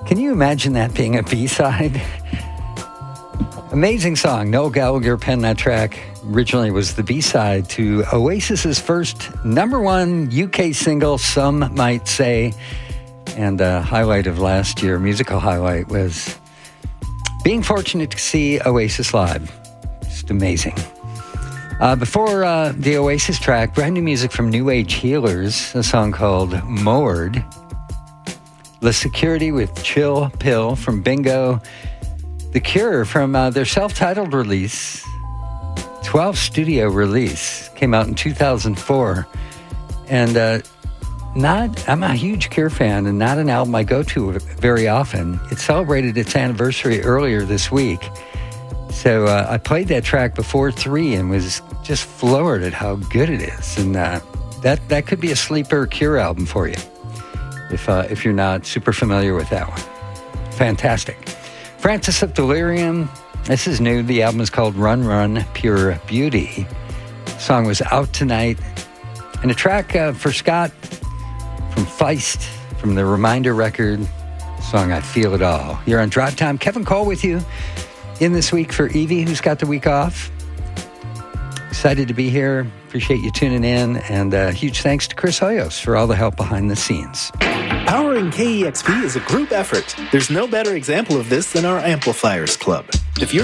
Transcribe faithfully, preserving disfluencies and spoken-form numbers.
Can you imagine that being a B-side? Amazing song. Noel Gallagher penned that track. Originally was the B-side to Oasis's first number one U K single, Some Might Say. And a highlight of last year, musical highlight, was being fortunate to see Oasis live. Just amazing. Uh, before uh, the Oasis track, brand new music from New Age Healers, a song called Moored. La Security with Chill Pill from Bingo. The Cure from uh, their self-titled release, twelve studio release, came out in two thousand four. And uh, not, I'm a huge Cure fan and not an album I go to very often. It celebrated its anniversary earlier this week. So uh, I played that track before three and was just floored at how good it is. And uh, that, that could be a sleeper Cure album for you if uh, if you're not super familiar with that one. Fantastic. Francis of Delirium. This is new. The album is called Run Run Pure Beauty. The song was out tonight. And a track uh, for Scott from Feist from the Reminder record. Song I Feel It All. You're on Drive Time. Kevin Cole with you in this week for Evie, who's got the week off. Excited to be here. Appreciate you tuning in. And uh, huge thanks to Chris Hoyos for all the help behind the scenes. Powering K E X P is a group effort. There's no better example of this than our Amplifiers Club. If you're